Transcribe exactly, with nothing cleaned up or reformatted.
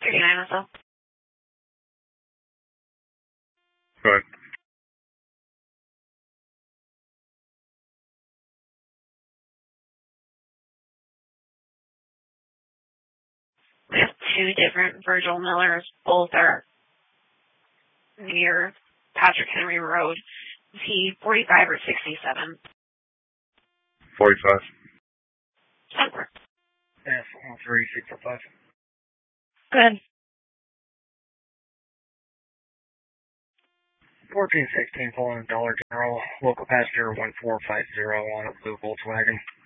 thirty-nine or so. Go ahead. We have two different Virgil Millers. Both are near Patrick Henry Road. Is he forty-five or sixty-seven? forty-five. Super. F one three sixty-five. Good. fourteen sixteen pulling Dollar General. Local passenger one four five zero on a blue Volkswagen.